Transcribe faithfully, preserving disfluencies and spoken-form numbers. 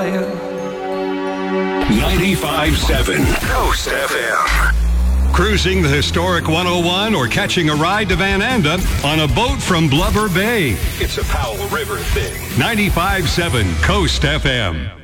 ninety-five seven Coast F M. Cruising the historic one oh one or catching a ride to Van Anda on a boat from Blubber Bay. It's a Powell River thing. ninety-five seven Coast F M.